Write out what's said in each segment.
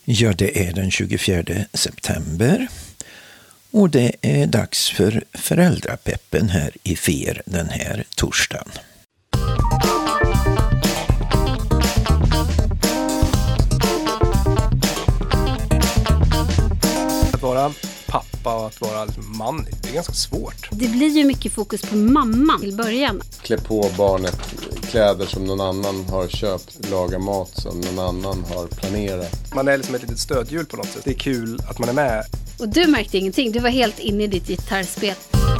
Ja, det är den 24 september och det är dags för Föräldrapeppen här i FER den här torsdagen. Att vara pappa och att vara man, det är ganska svårt. Det blir ju mycket fokus på mamman till början. Klä på barnet kläder som någon annan har köpt, laga mat som någon annan har planerat. Man är liksom ett litet stödhjul på något sätt. Det är kul att man är med. Och du märkte ingenting, du var helt inne i ditt gitarrspel.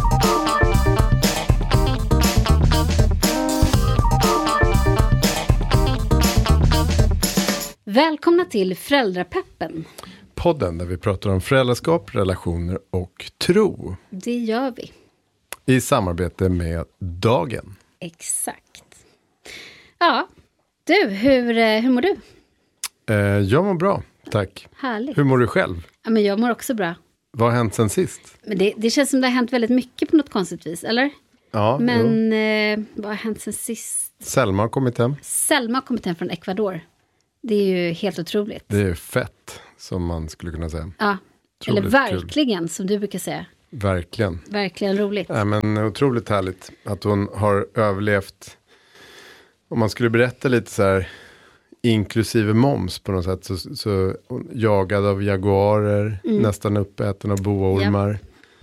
Välkomna till Föräldrapeppen. Podden där vi pratar om föräldraskap, relationer och tro. Det gör vi. I samarbete med Dagen. Exakt. Ja, du, hur mår du? Jag mår bra, tack. Härligt. Hur mår du själv? Ja, men jag mår också bra. Vad har hänt sen sist? Men det känns som det har hänt väldigt mycket på något konstigt vis, eller? Ja, men vad har hänt sen sist? Selma har kommit hem. Selma har kommit hem från Ecuador. Det är ju helt otroligt. Det är fett, som man skulle kunna säga. Ja, otroligt eller verkligen, kul. Som du brukar säga. Verkligen. Verkligen roligt. Ja, men otroligt härligt att hon har överlevt. Om man skulle berätta lite så här, inklusive moms på något sätt, så jagad av jaguarer, nästan uppäten av boormar.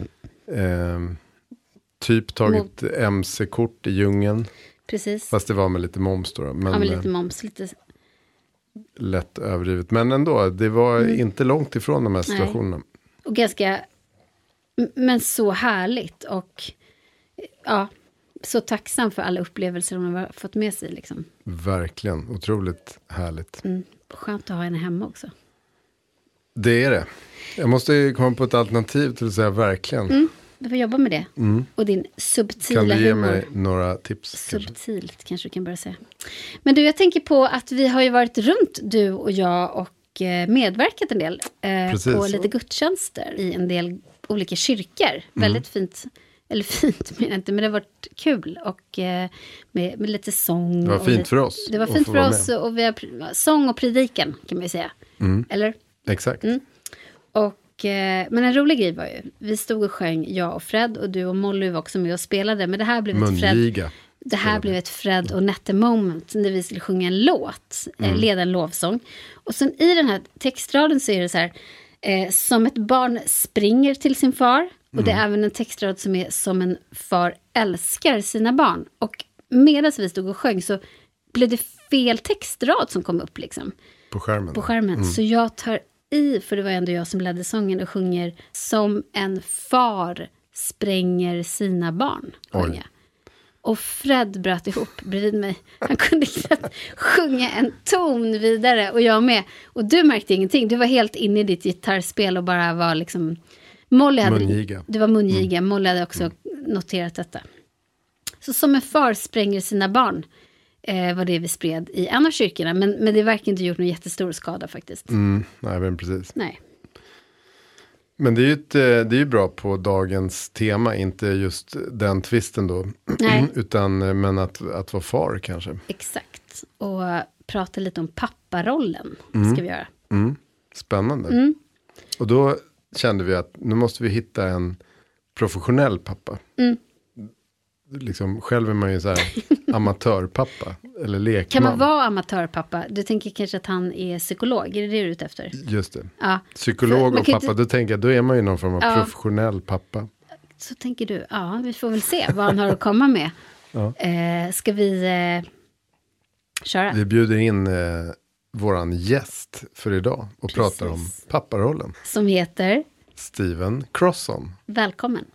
Typ tagit MC-kort i djungeln. Precis. Fast det var med lite moms då. Men, ja, med lite moms, lite... Lätt överdrivet. Men ändå, det var inte långt ifrån de här situationerna. Nej. Och ganska, men så härligt. Och ja, så tacksam för alla upplevelser hon har fått med sig. Liksom. Verkligen, otroligt härligt. Skönt att ha henne hemma också. Det är det. Jag måste komma på ett alternativ till att säga verkligen. Du får jobba med det. Och din subtila humor. Kan du ge mig några tips? Subtilt kanske du kan börja säga. Men du, jag tänker på att vi har ju varit runt, du och jag, och medverkat en del på lite gudstjänster i en del olika kyrkor. Väldigt fint, eller fint menar jag inte, men det har varit kul. Och med lite sång. Det var fint för oss. Det var fint för oss och vi har sång och predikan kan man ju säga. Eller? Exakt. Och men en rolig grej var ju, vi stod och sjöng, jag och Fred, och du och Molly var också med och spelade, men det här blev ett Fred och Nette moment när vi skulle sjunga en låt, leda en lovsång. Och sen i den här textraden så är det så här, som ett barn springer till sin far, och det är även en textrad som är som en far älskar sina barn. Och medan vi stod och sjöng så blev det fel textrad som kom upp liksom. På skärmen. Så jag tar för det var ändå jag som ledde sången och sjunger som en far spränger sina barn. Och Fred bröt ihop bredvid mig. Han kunde inte sjunga en ton vidare, och jag med. Och du märkte ingenting. Du var helt inne i ditt gitarrspel och bara var liksom... Du var mungiga. Molly hade också noterat detta. Så som en far spränger sina barn var det vi spred i en av kyrkorna. Men det verkar inte gjort någon jättestor skada faktiskt. Nej, men precis. Nej. Men det är ju bra på dagens tema, inte just den twisten då. Nej. Men att vara far kanske. Exakt. Och prata lite om papparollen ska vi göra. Spännande. Och då kände vi att nu måste vi hitta en professionell pappa. Liksom, själv är man ju så här amatörpappa eller lekman. Kan man vara amatörpappa? Du tänker kanske att han är psykolog, är det du är ute efter? Just det. Ja. Psykolog och pappa, då tänker jag, då är man ju någon form av professionell pappa. Så tänker du, ja, vi får väl se vad han har att komma med. Ska vi köra? Vi bjuder in våran gäst för idag och pratar om papparollen. Som heter? Steven Crosson. Välkommen.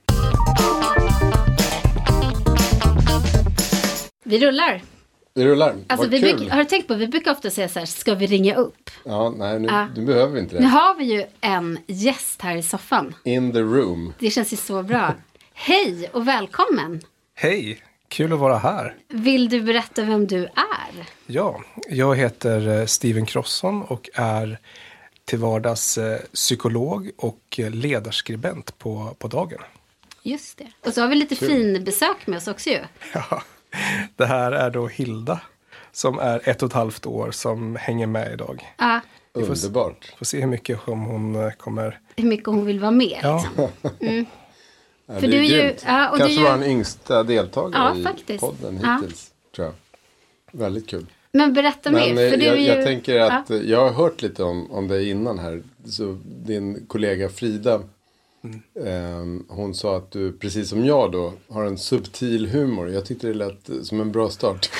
Vi rullar. Alltså, har du tänkt på, vi brukar ofta säga så här, ska vi ringa upp? Ja, nej, nu behöver vi inte det. Nu har vi ju en gäst här i soffan. In the room. Det känns ju så bra. Hej och välkommen. Hej, kul att vara här. Vill du berätta vem du är? Ja, jag heter Steven Crosson och är till vardags psykolog och ledarskribent på Dagen. Just det. Och så har vi lite fin besök med oss också ju. Ja, det här är då Hilda som är 1,5 år som hänger med idag. Ja, Underbart. Får se hur mycket som hon kommer... hur mycket hon vill vara med. Ja. Liksom. Ja, För det är du är ju- grymt. ja, och Kanske du är- var den yngsta deltagare Ja, faktiskt. i podden Ja. hittills, tror jag. Väldigt kul. Men berätta mer. Men För du är ju... jag tänker att Ja. jag har hört lite om dig innan här. Så din kollega Frida, hon sa att du, precis som jag då, har en subtil humor. Jag tyckte det lät som en bra start.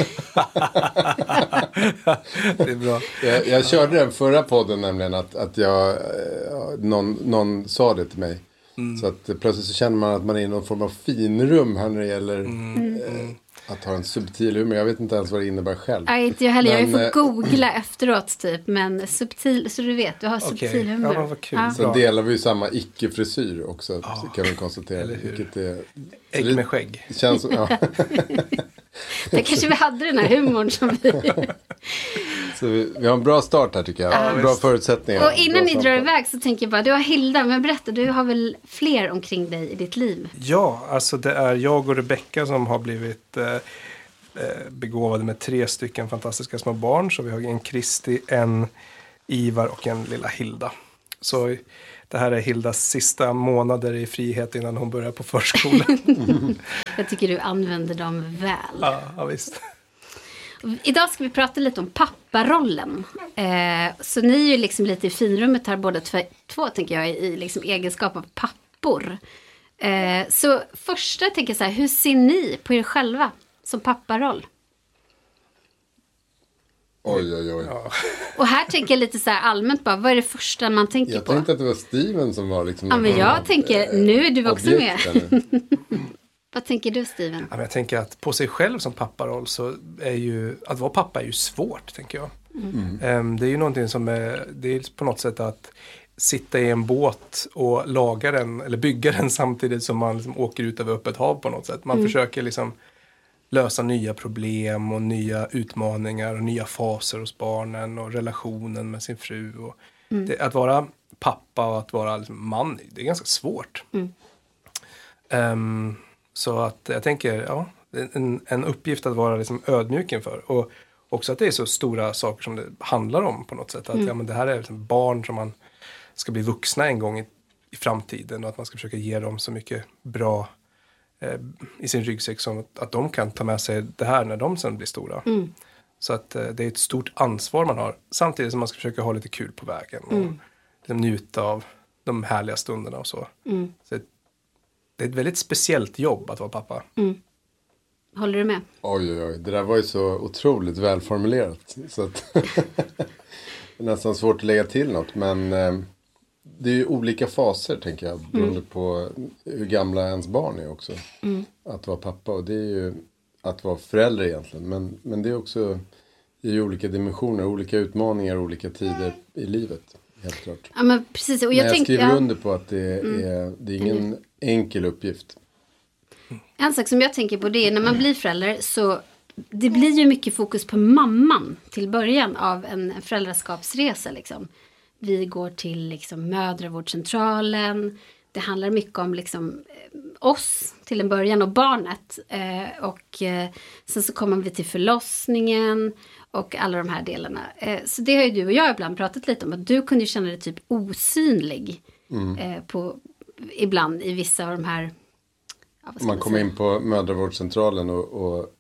Det är bra. Jag körde den förra podden nämligen att jag, någon sa det till mig. Så att plötsligt så känner man att man är i någon form av finrum här när det gäller att ha en subtil humor. Jag vet inte ens vad det innebär själv. Nej, inte jag heller. Jag har ju Men, fått googla efteråt typ. Men subtil, så du vet, du har subtil Okej. humor. Ja, men vad kul. Ja. Sen delar vi ju samma icke-frisyr också, kan vi konstatera. Eller hur? Vilket är, Ägg med skägg. det känns som, ja. Det kanske vi hade den här humorn som vi... Så vi har en bra start här tycker jag. Ja, bra visst. Och förutsättningar. innan bra ni drar samtal. iväg så tänker jag bara, du har Hilda, men berätta, du har väl fler omkring dig i ditt liv? Ja, alltså det är jag och Rebecca som har blivit begåvade med 3 stycken fantastiska små barn. Så vi har en Kristi, en Ivar och en lilla Hilda. Så det här är Hildas sista månader i frihet innan hon börjar på förskolan. Jag tycker du använder dem väl. Ja, visst. Idag ska vi prata lite om papparollen. Så ni är ju liksom lite i finrummet här båda två, tänker jag, i liksom egenskap av pappor. Så första tänker jag så här, hur ser ni på er själva som papparoll? Oj. Och här tänker jag lite så här allmänt bara, vad är det första man tänker Jag på? tänkte att det var Steven som var liksom... Ja, men jag tänker, nu är du också med. objekt, Vad tänker du, Steven? Ja, men jag tänker att på sig själv som papparoll så är ju, att vara pappa är ju svårt, tänker jag. Det är ju någonting som är, det är på något sätt att sitta i en båt och laga den, eller bygga den samtidigt som man liksom åker ut över öppet hav på något sätt. Man försöker liksom lösa nya problem och nya utmaningar och nya faser hos barnen och relationen med sin fru. Och att vara pappa och att vara liksom man, det är ganska svårt. Så att jag tänker, ja, en uppgift att vara liksom ödmjuk inför. Och också att det är så stora saker som det handlar om på något sätt. Att ja, men det här är liksom barn som man ska bli vuxna en gång i framtiden. Och att man ska försöka ge dem så mycket bra i sin ryggsäck som att de kan ta med sig det här när de sen blir stora. Så att det är ett stort ansvar man har. Samtidigt som man ska försöka ha lite kul på vägen. Och liksom njuta av de härliga stunderna och så. Så det är ett väldigt speciellt jobb att vara pappa. Håller du med? Oj. Det där var ju så otroligt välformulerat. Så att det är nästan svårt att lägga till något. Men det är ju olika faser, tänker jag. Beroende på hur gamla ens barn är också. Att vara pappa. Och det är ju att vara förälder egentligen. Men det är också i olika dimensioner. Olika utmaningar, olika tider i livet. Helt klart. Ja, men precis. Och Men jag tänkte, skriver under på att det är ingen enkel uppgift. En sak som jag tänker på, det är när man blir förälder så det blir ju mycket fokus på mamman till början av en föräldraskapsresa liksom. Vi går till liksom mödravårdscentralen. Det handlar mycket om liksom oss till en början och barnet. Sen så kommer vi till förlossningen och alla de här delarna. Så det har ju du och jag ibland pratat lite om. Att du kunde känna dig typ osynlig ibland i vissa av de här... Ja, Man kom in på mödravårdscentralen och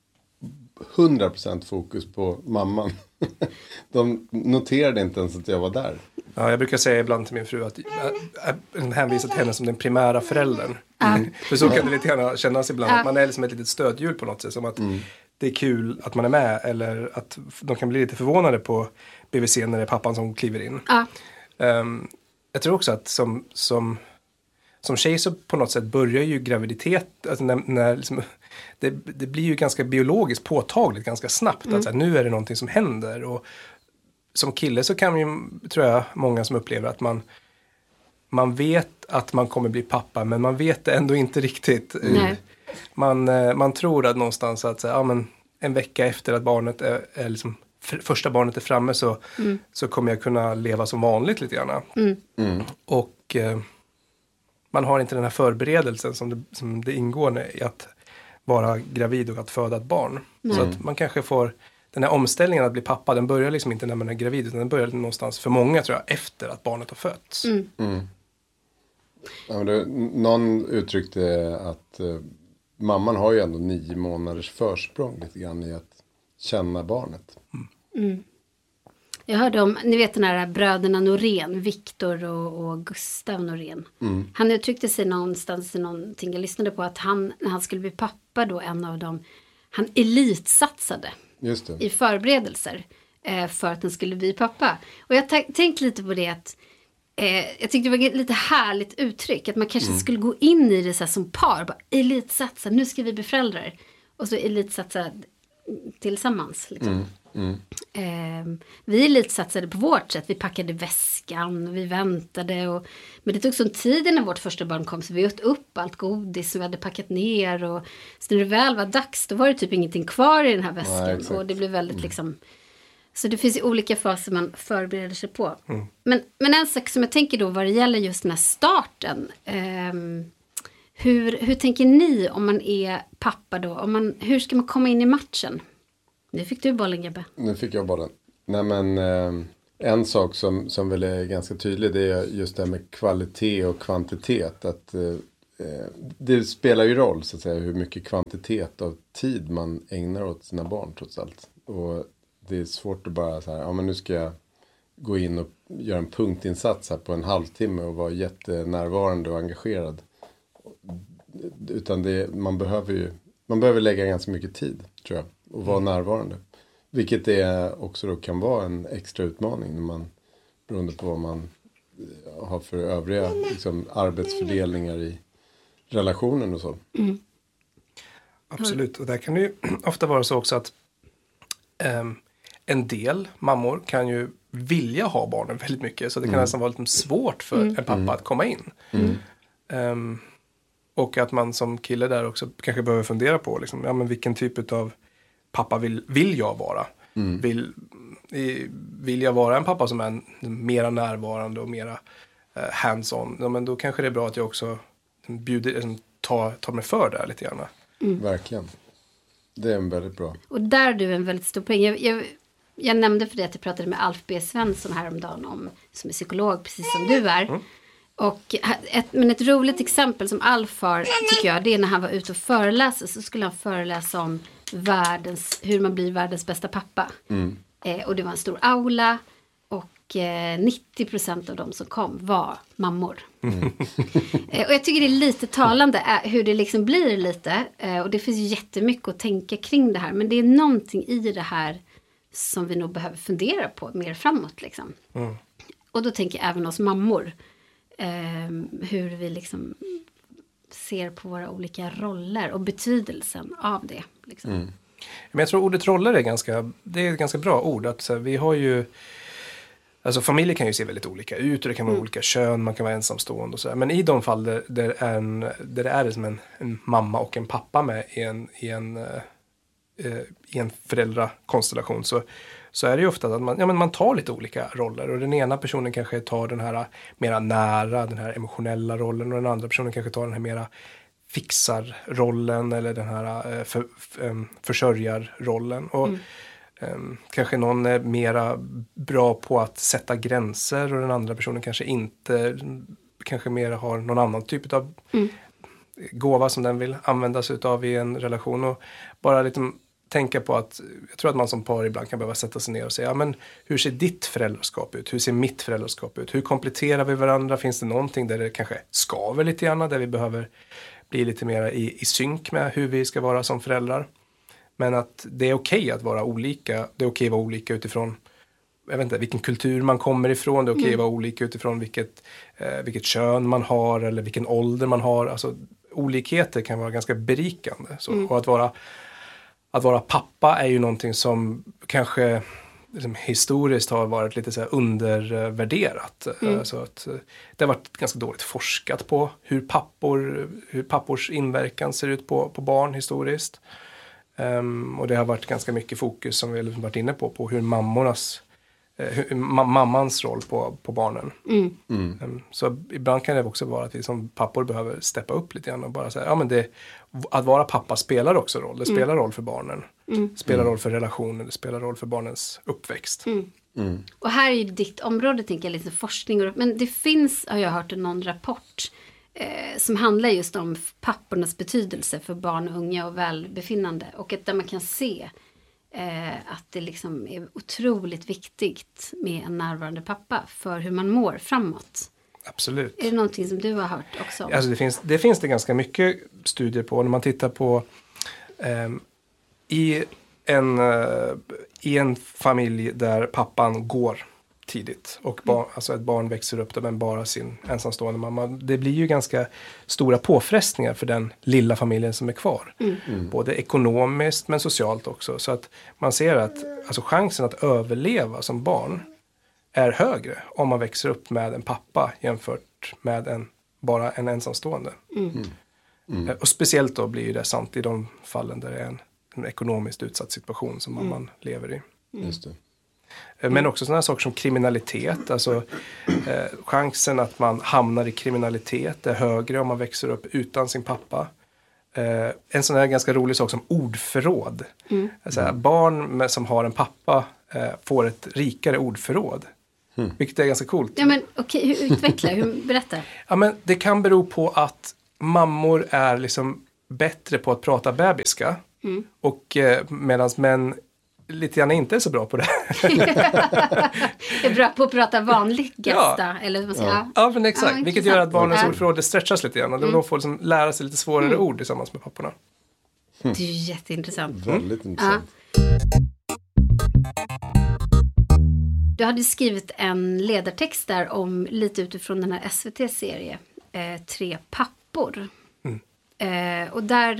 100% fokus på mamman. De noterade inte ens att jag var där. Ja, jag brukar säga ibland till min fru att jag hänvisar till henne som den primära föräldern. För så kan det lite grann kännas ibland. Att man är liksom ett litet stödhjul på något sätt. Som att det är kul att man är med. Eller att de kan bli lite förvånade på BVC när det är pappan som kliver in. Jag tror också att som tjej så på något sätt börjar ju graviditet. Alltså när liksom, det blir ju ganska biologiskt påtagligt ganska snabbt. Att så här, nu är det någonting som händer. Och som kille så kan ju, tror jag, många som upplever att man vet att man kommer bli pappa, men man vet det ändå inte riktigt. Man tror att någonstans att ja, men en vecka efter att barnet är liksom, första barnet är framme så kommer jag kunna leva som vanligt lite grann. Och man har inte den här förberedelsen som det ingår i att vara gravid och att föda ett barn. Så att man kanske får den här omställningen att bli pappa, den börjar liksom inte när man är gravid, utan den börjar någonstans för många tror jag efter att barnet har fötts. Ja, men någon uttryckte att mamman har ju ändå 9 månaders försprång lite grann i att känna barnet. Jag hörde om, ni vet den här bröderna Norén, Viktor och Gustav Norén. Han uttryckte sig någonstans i någonting, jag lyssnade på att han, när han skulle bli pappa då, en av dem, han elitsatsade i förberedelser för att han skulle bli pappa. Och jag tänkte lite på det att jag tyckte det var lite härligt uttryck, att man kanske skulle gå in i det så här som par, bara elitsatsa, nu ska vi bli föräldrar. Och så elitsatsa tillsammans liksom. Vi elitsatsade på vårt sätt. Vi packade väskan, vi väntade men det tog sån tid när vårt första barn kom, så vi åt upp allt godis som vi hade packat ner, och så när det väl var dags, då var det typ ingenting kvar i den här väskan. Och det blev väldigt liksom, så det finns ju olika faser man förbereder sig på. Men en sak som jag tänker då vad det gäller just den här starten, hur tänker ni om man är pappa då? Hur ska man komma in i matchen? Nu fick du bollen, Gebbe. Nu fick jag bollen. Nej, men en sak som väl är ganska tydlig, det är just det här med kvalitet och kvantitet. Att det spelar ju roll så att säga hur mycket kvantitet av tid man ägnar åt sina barn trots allt. Och det är svårt att bara så här, ja men nu ska jag gå in och göra en punktinsats här på en halvtimme och vara jättenärvarande och engagerad. Utan man behöver lägga ganska mycket tid, tror jag, och vara närvarande. Vilket är också då kan vara en extra utmaning när man, beroende på vad man har för övriga liksom, arbetsfördelningar i relationen och så. Absolut, och där kan det ju ofta vara så också att en del mammor kan ju vilja ha barnen väldigt mycket, så det kan nästan vara lite svårt för en pappa att komma in. Och att man som kille där också kanske behöver fundera på liksom, ja, men vilken typ av pappa vill jag vara? Vill jag vara en pappa som är mera närvarande och mera hands-on? Ja, men då kanske det är bra att jag också tar mig för det lite grann. Verkligen. Det är en väldigt bra. Och där du är en väldigt stor poäng. Jag nämnde för det att jag pratade med Alf B. Svensson häromdagen som är psykolog, precis som du är. Och ett roligt exempel som Alf har, tycker jag, det är när han var ute och föreläste, så skulle han föreläsa om hur man blir världens bästa pappa. Och det var en stor aula, och 90% av de som kom var mammor. Och jag tycker det är lite talande hur det liksom blir lite, och det finns ju jättemycket att tänka kring det här, men det är någonting i det här som vi nog behöver fundera på mer framåt liksom. Och då tänker jag även oss mammor, hur vi liksom ser på våra olika roller och betydelsen av det liksom. Men jag tror ordet roller är ett ganska bra ord. Att så här, vi har ju, alltså familjer kan ju se väldigt olika ut, och det kan vara olika kön, man kan vara ensamstående och så här. Men i de fall där det är som en mamma och en pappa med i en föräldrakonstellation, så är det ju ofta att man tar lite olika roller, och den ena personen kanske tar den här mera nära, den här emotionella rollen, och den andra personen kanske tar den här mera fixarrollen eller den här försörjarrollen. Och kanske någon är mera bra på att sätta gränser, och den andra personen kanske inte, kanske mera har någon annan typ av gåva som den vill använda sig av i en relation. Och bara lite tänka på att jag tror att man som par ibland kan behöva sätta sig ner och säga, ja, men hur ser ditt föräldraskap ut? Hur ser mitt föräldraskap ut? Hur kompletterar vi varandra? Finns det någonting där det kanske skaver lite grann, där vi behöver bli lite mer i synk med hur vi ska vara som föräldrar? Men att det är okej att vara olika. Det är okej att vara olika utifrån, jag vet inte, vilken kultur man kommer ifrån. Det är okej att vara olika utifrån vilket kön man har eller vilken ålder man har. Alltså olikheter kan vara ganska berikande. Så, och att vara pappa är ju någonting som kanske liksom, historiskt har varit lite så här undervärderat. Så att det har varit ganska dåligt forskat på hur pappors inverkan ser ut på barn historiskt. Och det har varit ganska mycket fokus, som vi har varit inne på hur mammornas mammans roll på barnen. Så ibland kan det också vara att vi som pappor behöver steppa upp lite grann och bara säga, att vara pappa spelar också roll. Det spelar roll för barnen. Det spelar roll för relationen. Det spelar roll för barnens uppväxt. Och här är ju ditt område, tänker jag, lite forskning. Men det finns, har jag hört, någon rapport som handlar just om pappornas betydelse för barn och unga och välbefinnande. Och där man kan se att det liksom är otroligt viktigt med en närvarande pappa för hur man mår framåt. Absolut. Är det någonting som du har hört också? Alltså det finns ganska mycket studier på. När man tittar på i en familj där pappan går tidigt och alltså ett barn växer upp där men bara sin ensamstående mamma. Det blir ju ganska stora påfrestningar för den lilla familjen som är kvar. Både ekonomiskt men socialt också. Så att man ser att alltså, chansen att överleva som barn är högre om man växer upp med en pappa jämfört med bara en ensamstående. Och speciellt då blir det sant i de fallen där det är en ekonomiskt utsatt situation som man lever i. Just det. Men också sådana saker som kriminalitet. Alltså chansen att man hamnar i kriminalitet är högre om man växer upp utan sin pappa. En sån här ganska rolig sak som ordförråd. Alltså, barn som har en pappa får ett rikare ordförråd. Vilket är ganska coolt. Ja, men okej, utveckla, berätta. Ja, men det kan bero på att mammor är liksom bättre på att prata bebiska. Och medan män lite grann inte är så bra på det. Är bra på att prata vanligaste. Eller vad säger jag? Ja, men exakt. Vilket gör att barnens ordförråd stretchas lite grann. Och de får liksom lära sig lite svårare ord tillsammans med papporna. Det är ju jätteintressant. Väldigt intressant. Du hade skrivit en ledartext där om lite utifrån den här SVT-serie 3 pappor. Och där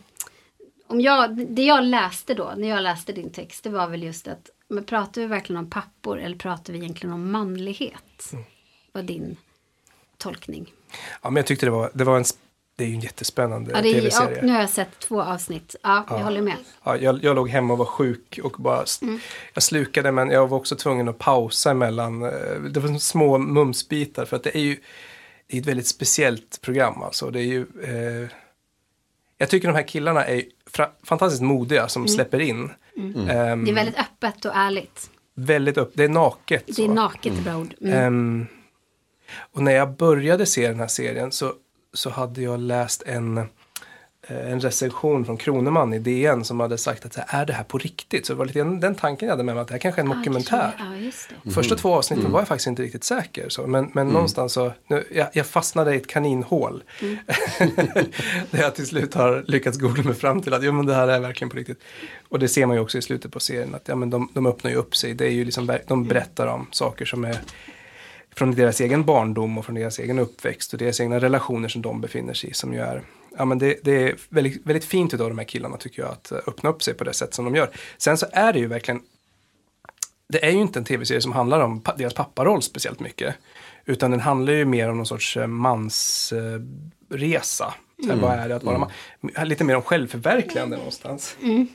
det jag läste då, när jag läste din text, det var väl just att, men pratar vi verkligen om pappor eller pratar vi egentligen om manlighet? Var din tolkning? Ja, men jag tyckte det är ju en jättespännande tv-serie. Nu har jag sett 2 avsnitt. Ja, jag håller med. Ja, jag låg hemma och var sjuk och bara jag slukade, men jag var också tvungen att pausa emellan. Det var små mumsbitar för att det är ett väldigt speciellt program alltså. Det är ju jag tycker de här killarna är fantastiskt modiga som släpper in. Det är väldigt öppet och ärligt. Det är naket. Det är naket, bra ord. Och när jag började se den här serien så hade jag läst en recension från Kroneman i DN som hade sagt att är det här på riktigt? Så det var lite den tanken jag hade med mig, att det här kanske är en dokumentär. Ja, just det. Första 2 avsnitten var jag faktiskt inte riktigt säker. Så, men någonstans så, jag fastnade i ett kaninhål. Där jag till slut har lyckats googla mig fram till att men det här är verkligen på riktigt. Och det ser man ju också i slutet på serien, att men de öppnar ju upp sig. Det är ju liksom, de berättar om saker som är från deras egen barndom och från deras egen uppväxt och deras egna relationer som de befinner sig i, som ju är, men det är väldigt, väldigt fint utav de här killarna, tycker jag, att öppna upp sig på det sätt som de gör. Sen så är det ju verkligen, det är ju inte en tv-serie som handlar om deras papparoll speciellt mycket, utan den handlar ju mer om någon sorts mansresa. Vad är det att vara man? Lite mer om självförverkligande någonstans.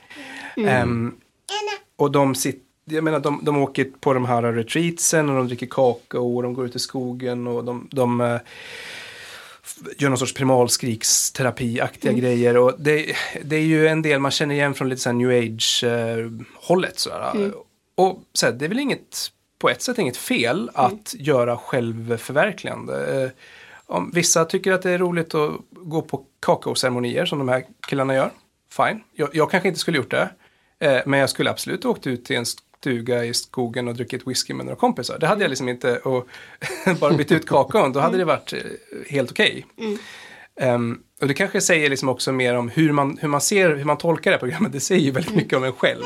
Och jag menar, de åker på de här retreatsen och de dricker kakao och de går ut i skogen och de gör någon sorts primalskriksterapi-aktiga grejer. Och det är ju en del man känner igen från lite så här new age-hållet. Och så här, det är väl på ett sätt inget fel att göra självförverkligande. Om vissa tycker att det är roligt att gå på kakaoceremonier som de här killarna gör, fine. Jag kanske inte skulle gjort det. Men jag skulle absolut åkt ut till en stuga i skogen och druckit whisky med några kompisar. Det hade jag liksom inte, och bara bytt ut kakaon, då hade det varit helt okej. Och det kanske säger liksom också mer om hur man tolkar det här programmet. Det säger ju väldigt mycket om en själv.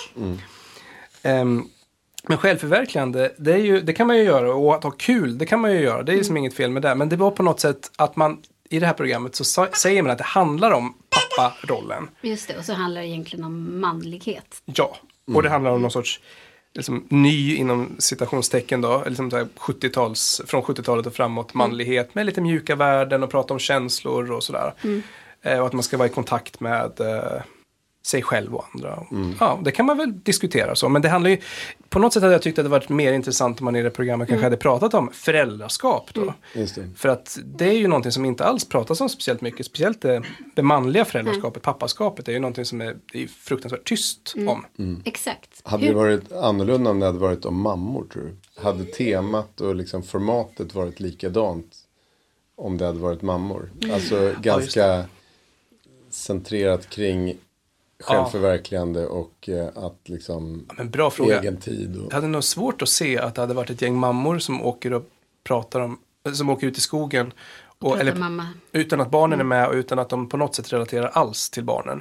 Men självförverkligande, det kan man ju göra, och att ha kul, det kan man ju göra. Det är liksom inget fel med det. Men det var på något sätt att man i det här programmet så säger man att det handlar om papparollen. Just det, och så handlar det egentligen om manlighet. Ja, och det handlar om någon sorts liksom, ny inom citationstecken då, liksom så här från 70-talet och framåt, manlighet med lite mjuka värden och prata om känslor och sådär. Och att man ska vara i kontakt med sig själv och andra. Ja, det kan man väl diskutera så. Men det handlar ju, på något sätt hade jag tyckt att det varit mer intressant om man i det programmet kanske hade pratat om föräldraskap då. Just det. För att det är ju någonting som inte alls pratas om speciellt mycket. Speciellt det manliga föräldraskapet, pappaskapet, är ju någonting som är fruktansvärt tyst om. Exakt. Hade det varit annorlunda om det hade varit om mammor, tror du? Hade temat och liksom formatet varit likadant om det hade varit mammor? Alltså ganska centrerat kring självförverkligande och att liksom men bra fråga. egen tid. Och... Det hade nog svårt att se att det hade varit ett gäng mammor som åker och pratar om, som åker ut i skogen utan att barnen är med och utan att de på något sätt relaterar alls till barnen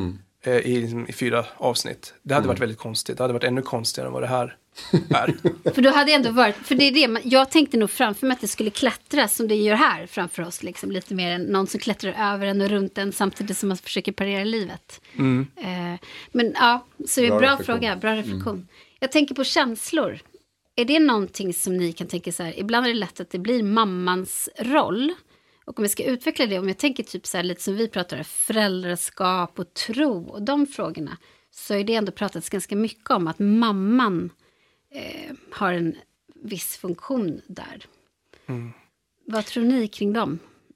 i 4 avsnitt. Det hade varit väldigt konstigt. Det hade varit ännu konstigare än vad det här är. För då hade jag ändå varit, för det är det, jag tänkte nog framför mig att det skulle klättra som det gör här framför oss, liksom, lite mer än någon som klättrar över en och runt en samtidigt som man försöker parera livet. Men ja, så det är bra fråga, bra reflektion. Jag tänker på känslor. Är det någonting som ni kan tänka så här, ibland är det lätt att det blir mammans roll. Och om jag ska utveckla det, om jag tänker typ så här lite som vi pratar om, föräldraskap och tro och de frågorna, så är det ändå pratats ganska mycket om att mamman har en viss funktion där. Vad tror ni kring dem?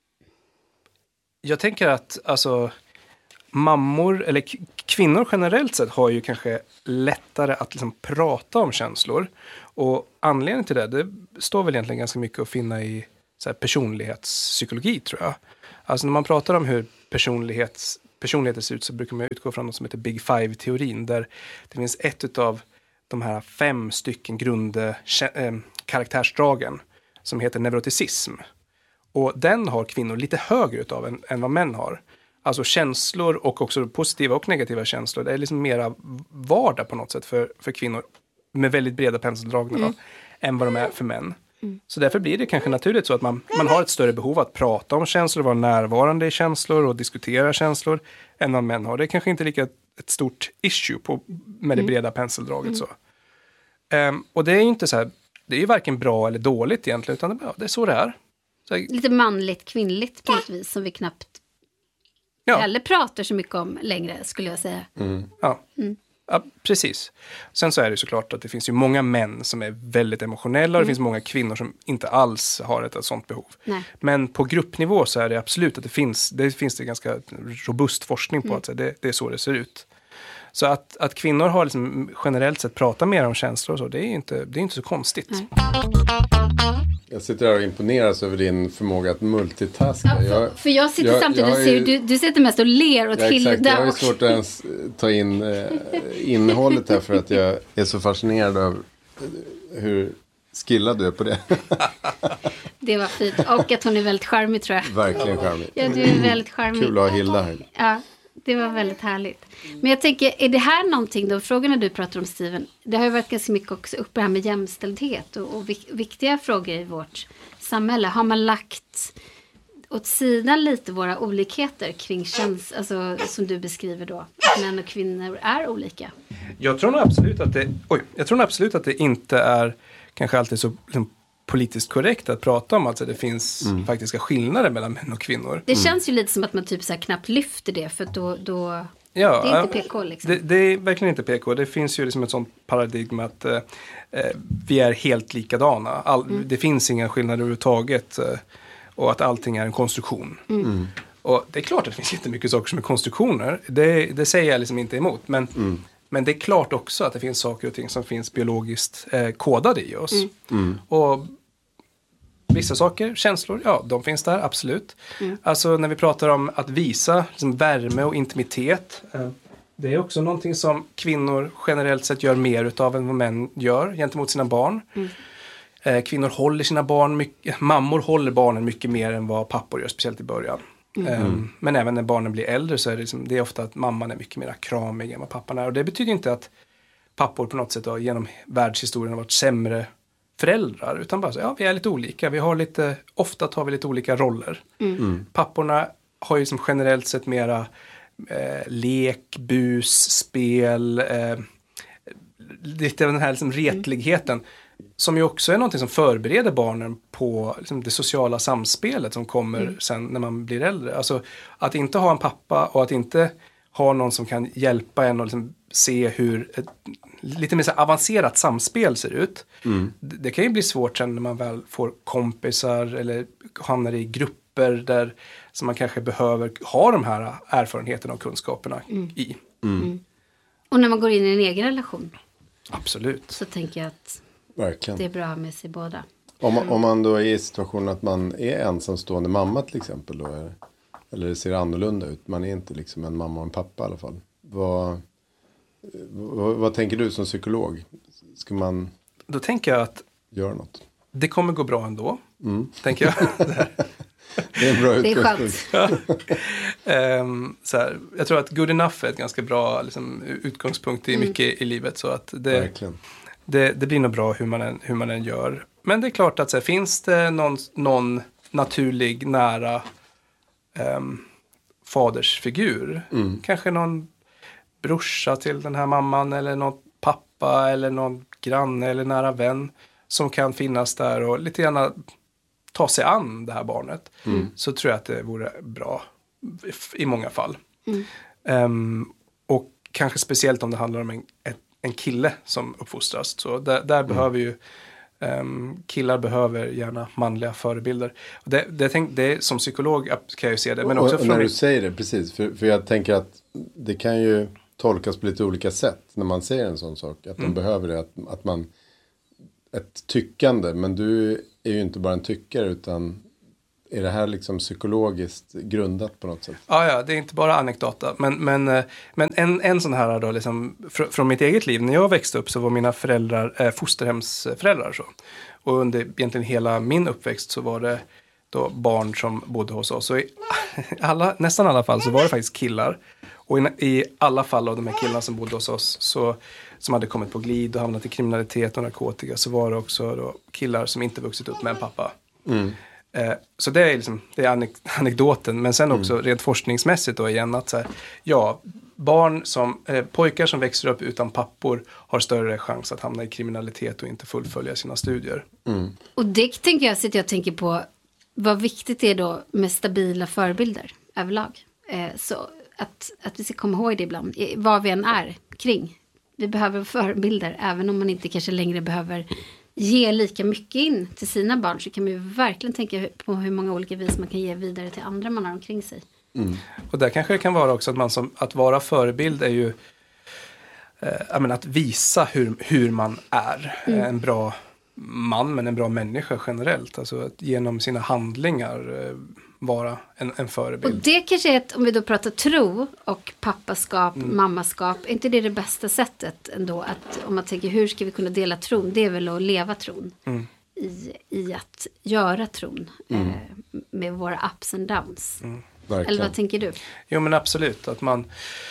Jag tänker att alltså, mammor eller kvinnor generellt sett har ju kanske lättare att liksom prata om känslor. Och anledningen till det står väl egentligen ganska mycket att finna i så här personlighetspsykologi, tror jag. Alltså när man pratar om hur personligheter ser ut så brukar man utgå från något som heter Big Five-teorin, där det finns ett av de här 5 stycken karaktärsdragen som heter neuroticism. Och den har kvinnor lite högre utav än vad män har. Alltså känslor och också positiva och negativa känslor. Det är liksom mera vardag på något sätt för kvinnor med väldigt breda penseldragningar än vad de är för män. Så därför blir det kanske naturligt så att man har ett större behov att prata om känslor, vara närvarande i känslor och diskutera känslor än vad män har. Det är kanske inte lika ett stort issue med det breda penseldraget så. Och det är ju inte så här, det är ju varken bra eller dåligt egentligen, utan det är så det är. Så, lite manligt, kvinnligt på något vis som vi knappt heller pratar så mycket om längre, skulle jag säga. Ja, precis. Sen så är det såklart att det finns ju många män som är väldigt emotionella och det finns många kvinnor som inte alls har ett sånt behov. Nej. Men på gruppnivå så är det absolut att det finns det ganska robust forskning på att det är så det ser ut. Så att kvinnor har liksom generellt sett pratat mer om känslor och så, det är inte så konstigt. Nej. Jag sitter här och imponeras över din förmåga att multitaska. Ja, för jag sitter samtidigt och ser, du sitter mest och ler och Hilda. Exakt, jag har ju svårt att ens ta in innehållet här för att jag är så fascinerad av hur skillad du är på det. Det var fint. Och att hon är väldigt charmig, tror jag. Verkligen charmig. Ja, du är väldigt charmig. Kul att ha Hilda här. Ja, det var väldigt härligt. Men jag tänker, är det här någonting, de frågorna du pratar om, Steven, det har ju varit ganska mycket också uppe här med jämställdhet och viktiga frågor i vårt samhälle. Har man lagt åt sidan lite våra olikheter kring alltså som du beskriver då, att män och kvinnor är olika? Jag tror nog absolut att det inte är kanske alltid så liksom, politiskt korrekt att prata om att det finns faktiska skillnader mellan män och kvinnor. Det känns ju lite som att man typ så här knappt lyfter det, för då det är inte PK liksom. Det är verkligen inte PK. Det finns ju liksom ett sånt paradigm att vi är helt likadana. Det finns inga skillnader överhuvudtaget och att allting är en konstruktion. Och det är klart att det finns jättemycket saker som är konstruktioner. Det säger jag liksom inte emot. Men det är klart också att det finns saker och ting som finns biologiskt kodade i oss. Och vissa saker, känslor, ja, de finns där, absolut. Alltså när vi pratar om att visa liksom, värme och intimitet. Det är också någonting som kvinnor generellt sett gör mer utav än vad män gör gentemot sina barn. Kvinnor håller sina barn mycket, mammor håller barnen mycket mer än vad pappor gör, speciellt i början. Men även när barnen blir äldre så är det är ofta att mamman är mycket mer kramig än vad pappan är. Och det betyder inte att pappor på något sätt genom världshistorien har varit sämre föräldrar, utan bara så, ja, vi är lite olika. Ofta tar vi lite olika roller. Papporna har ju som generellt sett mera lek, bus, spel, lite av den här liksom retligheten. Som ju också är någonting som förbereder barnen på liksom, det sociala samspelet som kommer sen när man blir äldre. Alltså att inte ha en pappa och att inte ha någon som kan hjälpa en och liksom se hur ett lite mer så avancerat samspel ser ut. Det kan ju bli svårt sen när man väl får kompisar eller hamnar i grupper där som man kanske behöver ha de här erfarenheterna och kunskaperna i. Och när man går in i en egen relation. Absolut. Så tänker jag att Verkligen. det är bra att ha med sig båda. Om man då är i situationen att man är ensamstående mamma till exempel då, eller det ser annorlunda ut. Man är inte liksom en mamma och en pappa i alla fall. Vad tänker du som psykolog? Ska man Då tänker jag att göra något? det kommer gå bra ändå. Tänker jag. Det är en bra Det är utgångspunkt. skönt. Så här, jag tror att good enough är ett ganska bra liksom, utgångspunkt i mycket i livet. Så att Verkligen. det blir nog bra hur man än gör. Men det är klart att så här, finns det någon naturlig nära fadersfigur. Kanske någon brorsa till den här mamman eller någon pappa eller någon granne eller nära vän som kan finnas där och lite gärna ta sig an det här barnet. Så tror jag att det vore bra i många fall. Och kanske speciellt om det handlar om en kille som uppfostras. Så där behöver ju killar behöver gärna manliga förebilder. Och det som psykolog kan jag ju se det. Men också och när du säger det, precis. För jag tänker att det kan ju tolkas på lite olika sätt när man säger en sån sak. Att de behöver det, att man ett tyckande. Men du är ju inte bara en tyckare utan är det här liksom psykologiskt grundat på något sätt? Ja, det är inte bara anekdota. Men en sån här då, liksom, från mitt eget liv. När jag växte upp så var mina föräldrar fosterhemsföräldrar. Så. Och under egentligen hela min uppväxt så var det då barn som bodde hos oss. Och i nästan alla fall så var det faktiskt killar. Och i alla fall av de här killarna som bodde hos oss som hade kommit på glid och hamnat i kriminalitet och narkotika så var det också då killar som inte vuxit upp med en pappa. Så det är liksom, det är anekdoten. Men sen också rent forskningsmässigt då igen att så här, pojkar som växer upp utan pappor har större chans att hamna i kriminalitet och inte fullfölja sina studier. Och det tänker jag tänker på vad viktigt det är då med stabila förebilder överlag. Så att vi ska komma ihåg det ibland, vad vi än är kring. Vi behöver förebilder, även om man inte kanske längre behöver ge lika mycket in till sina barn, så kan man ju verkligen tänka på hur många olika vis man kan ge vidare till andra man har omkring sig. Och där kanske det kan vara också att att vara förebild är ju att visa hur man är en bra man, men en bra människa generellt. Alltså att genom sina handlingar vara en förebild. Och det kanske är om vi då pratar tro och pappaskap, mammaskap, är inte det bästa sättet ändå? Att om man tänker hur ska vi kunna dela tron? Det är väl att leva tron. I att göra tron med våra ups and downs. Eller vad tänker du? Jo, men absolut. Att man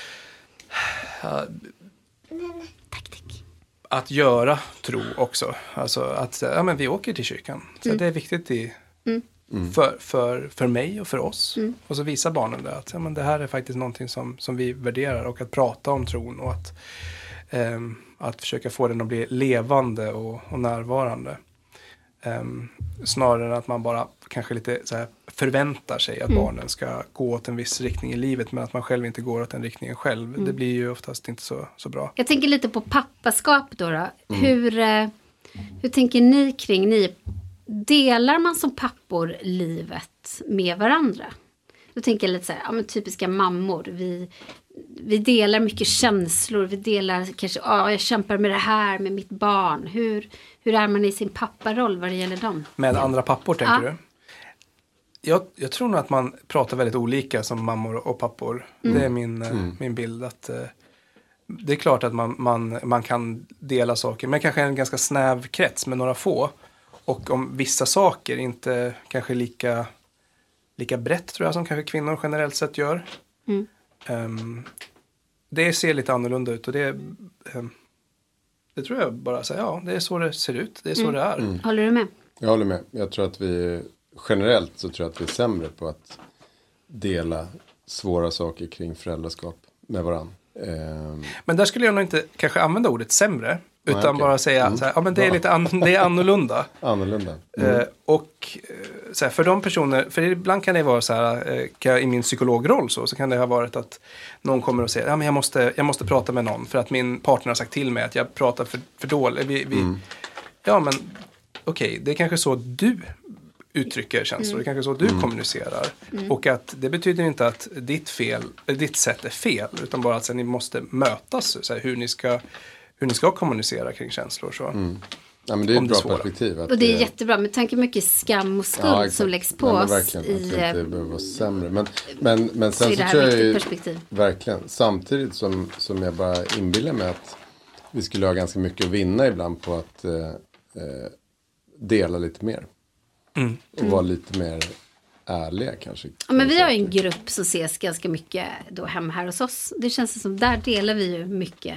att göra tro också. Alltså att men vi åker till kyrkan. Så det är viktigt för mig och för oss. Och så visar barnen det att men det här är faktiskt någonting som vi värderar. Och att prata om tron och att försöka få den att bli levande och närvarande. Snarare än att man bara kanske lite så här förväntar sig att barnen ska gå åt en viss riktning i livet, men att man själv inte går åt den riktningen själv. Det blir ju oftast inte så bra. Jag tänker lite på pappaskap då. Hur tänker ni kring delar man som pappor livet med varandra? Då tänker jag lite så här, typiska mammor. Vi delar mycket känslor. Vi delar kanske, jag kämpar med det här med mitt barn. Hur är man i sin papparoll vad det gäller dem? Med andra pappor tänker du? Jag tror nog att man pratar väldigt olika som mammor och pappor. Det är min bild. Att det är klart att man kan dela saker. Men kanske en ganska snäv krets med några få. Och om vissa saker inte kanske lika brett tror jag som kanske kvinnor generellt sett gör. Det ser lite annorlunda ut och det tror jag bara säger, det är så det ser ut, det är så det är. Håller du med? Jag håller med. Jag tror att vi generellt så tror jag att vi är sämre på att dela svåra saker kring föräldraskap med varandra. Men där skulle jag nog inte kanske använda ordet sämre. Utan bara säga så här, ja men det är lite det är annorlunda. Annorlunda. Och så här, för de personer, för ibland kan det vara så här, i min psykologroll så kan det ha varit att någon kommer och säger, ja men jag måste prata med någon för att min partner har sagt till mig att jag pratar för dåligt. Ja men okej, det är kanske så du uttrycker känslor, det är kanske så du kommunicerar. Och att det betyder inte att ditt sätt är fel, utan bara att ni måste mötas, så här, hur ni ska kommunicera kring känslor. Så. Ja, men det är ett bra perspektiv. Och det är jättebra, med tanke mycket skam och skuld som läggs på oss. Verkligen, att det inte behöver vara sämre. Men sen så är det här viktigt perspektiv. Verkligen, samtidigt som jag bara inbillar mig att vi skulle ha ganska mycket att vinna ibland på att dela lite mer. Och vara lite mer ärliga kanske. Ja, men vi har en grupp som ses ganska mycket då hemma här hos oss. Det känns som där delar vi ju mycket.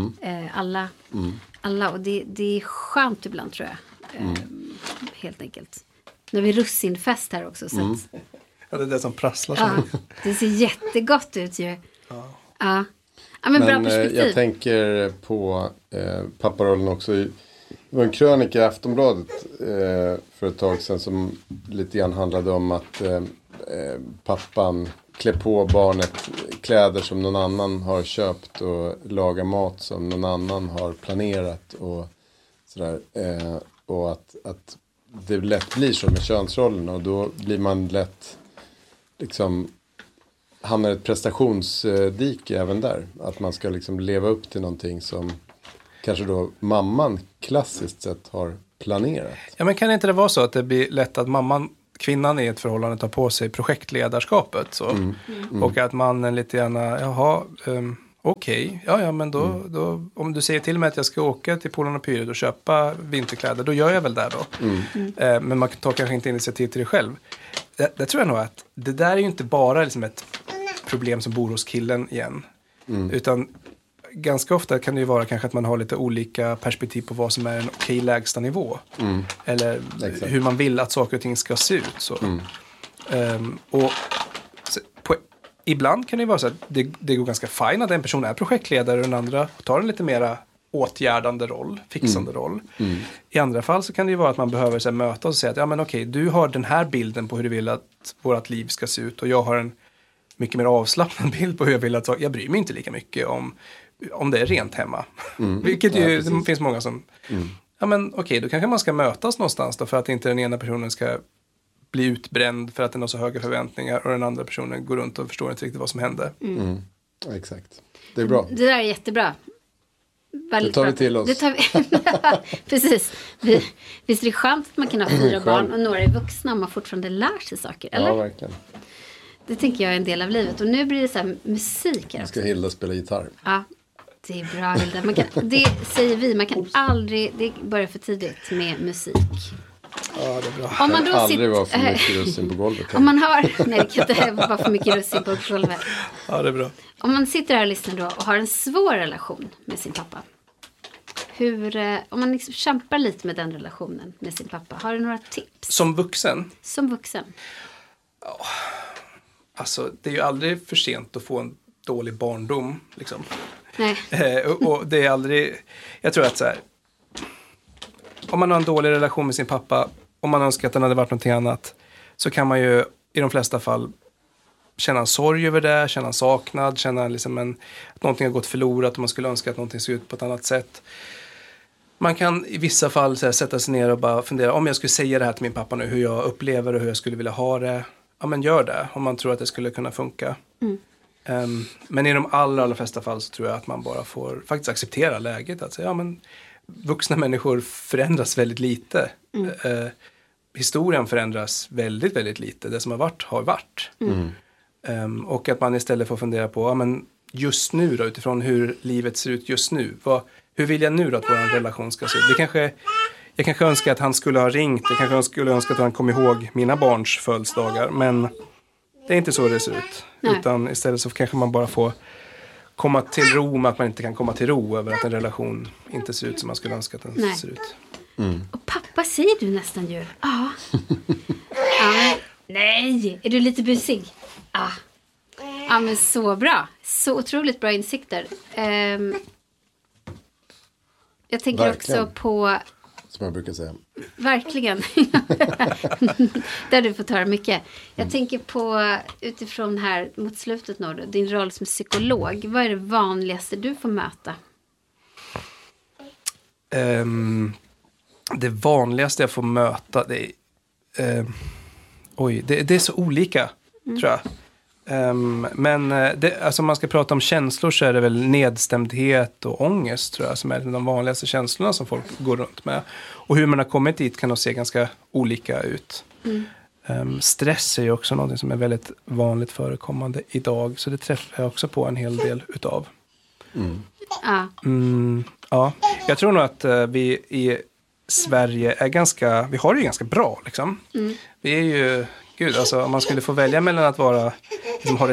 Alla, och det är skönt ibland tror jag. Helt enkelt. Nu har vi russinfest här också. Så att, ja, det är det som prasslar så. Det ser jättegott ut ju. Ja, men bra perspektiv. Jag tänker på papparollen också. Det var en krönika i Aftonbladet för ett tag sedan som lite grann handlade om att pappan klär på barnet kläder som någon annan har köpt och lagar mat som någon annan har planerat och sådär. Och att det lätt blir så med könsrollen, och då blir man lätt liksom hamnar i ett prestationsdike även där. Att man ska liksom leva upp till någonting som kanske då mamman klassiskt sett har planerat. Ja, men kan inte det vara så att det blir lätt att kvinnan i ett förhållande tar på sig projektledarskapet så? Och att mannen lite gärna, okej, ja men då om du säger till mig att jag ska åka till Polen och Pyret och köpa vinterkläder, då gör jag väl det då. Men man tar kanske inte initiativ till det själv. Det tror jag nog att det där är ju inte bara liksom ett problem som bor hos killen igen. Utan ganska ofta kan det ju vara kanske att man har lite olika perspektiv på vad som är en okej lägsta nivå. Eller hur man vill att saker och ting ska se ut. Så. Och ibland kan det ju vara så att det går ganska fint att en person är projektledare och den andra tar en lite mera åtgärdande roll, fixande roll. I andra fall så kan det ju vara att man behöver så här, mötas och säga att ja men okej, du har den här bilden på hur du vill att vårt liv ska se ut och jag har en mycket mer avslappnad bild på hur jag vill att jag bryr mig inte lika mycket om det är rent hemma. Vilket ju, det finns många som ja men okej, då kanske man ska mötas någonstans då, för att inte den ena personen ska bli utbränd för att den har så höga förväntningar och den andra personen går runt och förstår inte riktigt vad som hände. Ja, exakt. Det är bra. Det där är jättebra. Det tar vi till oss. Det tar vi. Precis. Visst är det skönt att man kan ha 4 barn och några är vuxna och man fortfarande lär sig saker, eller? Ja, verkligen. Det tänker jag är en del av livet. Och nu blir det så här musik här. Ska Hilda spela gitarr? Ja, det är bra Hilda. Det säger vi, man kan aldrig, det börjar för tidigt med musik. Ja, det är bra. Om man då aldrig vara för mycket russin på golvet. Om man har, nej det kan inte vara för mycket russin på golvet. Ja, det är bra. Om man sitter här och lyssnar då och har en svår relation med sin pappa. Om man liksom kämpar lite med den relationen med sin pappa, har du några tips? Som vuxen? Som vuxen. Ja. Alltså, det är ju aldrig för sent att få en dålig barndom, liksom. Nej. Och det är aldrig, jag tror att så här, om man har en dålig relation med sin pappa, om man önskar att den hade varit någonting annat, så kan man ju i de flesta fall känna en sorg över det, känna en saknad, känna liksom att någonting har gått förlorat och man skulle önska att någonting ser ut på ett annat sätt. Man kan i vissa fall så här, sätta sig ner och bara fundera, om jag skulle säga det här till min pappa nu, hur jag upplever och hur jag skulle vilja ha det. Ja, men gör det om man tror att det skulle kunna funka. Men i de allra flesta fall så tror jag att man bara får faktiskt acceptera läget. Att säga, ja men vuxna människor förändras väldigt lite. Historien förändras väldigt, väldigt lite. Det som har varit har varit. Och att man istället får fundera på, ja men just nu då, utifrån hur livet ser ut just nu. Hur vill jag nu då att vår relation ska se ut? Jag kanske önskar att han skulle ha ringt. Jag kanske skulle önska att han kom ihåg mina barns födelsedagar. Men det är inte så det ser ut. Nej. Utan istället så kanske man bara får komma till ro med att man inte kan komma till ro över att en relation inte ser ut som man skulle önska att den ser ut. Och pappa säger du nästan ju. Ja. Nej, är du lite busig? Ja. Ja, men så bra. Så otroligt bra insikter. Jag tänker Verkligen. också på... Som jag brukar säga. Verkligen. Där du får ta mycket. Jag tänker på, utifrån här mot slutet nu, din roll som psykolog. Vad är det vanligaste du får möta? Det vanligaste jag får möta, det är så olika, tror jag. Men alltså om man ska prata om känslor så är det väl nedstämdhet och ångest, tror jag, som är de vanligaste känslorna som folk går runt med. Och hur man har kommit dit kan nog se ganska olika ut. Stress är ju också något som är väldigt vanligt förekommande idag, så det träffar jag också på en hel del utav. Ja, jag tror nog att vi i Sverige är vi har det ju ganska bra liksom. Vi är ju, gud, alltså om man skulle få välja mellan att vara liksom, ha det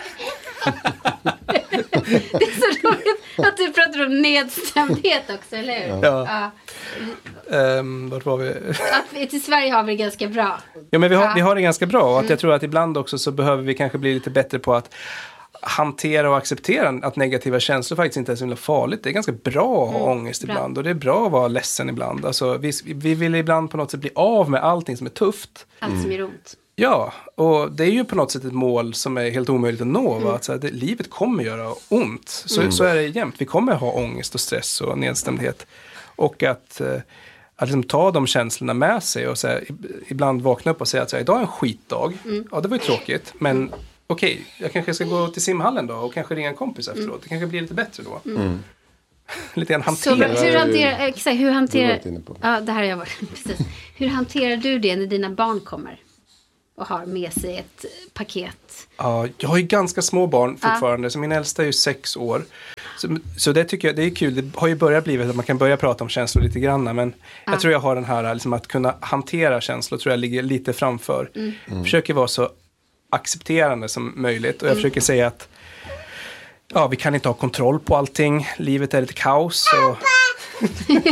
Det är så roligt att du pratar om nedstämdhet också, eller hur? Ja. Vart var vi? Att i Sverige har vi det ganska bra. Ja, men vi har det ganska bra. Och att jag tror att ibland också så behöver vi kanske bli lite bättre på att hantera och acceptera att negativa känslor faktiskt inte är så himla farligt. Det är ganska bra att ha ångest ibland. Och det är bra att vara ledsen ibland. Alltså, vi vill ibland på något sätt bli av med allting som är tufft. Allt som gör ont. Ja, och det är ju på något sätt ett mål som är helt omöjligt att nå. Va? Att så här, livet kommer göra ont. Så är det jämt. Vi kommer ha ångest och stress och nedstämdhet. Och att liksom ta de känslorna med sig och så här, ibland vakna upp och säga att så här, idag är en skitdag. Ja, det var ju tråkigt. Men okej, jag kanske ska gå till simhallen då och kanske ringa en kompis efteråt. Det kanske blir lite bättre då. Lite grann hantera. Så hur hanterar... Ja, det här har jag varit. Precis. Hur hanterar du det när dina barn kommer och har med sig ett paket? Ja, jag har ju ganska små barn fortfarande. Så min äldsta är ju 6 år. Så det tycker jag, det är kul. Det har ju börjat bli att man kan börja prata om känslor lite grann. Men jag tror jag har den här liksom, att kunna hantera känslor tror jag ligger lite framför. Jag försöker vara så accepterande som möjligt. Och jag försöker säga att vi kan inte ha kontroll på allting. Livet är lite kaos. Och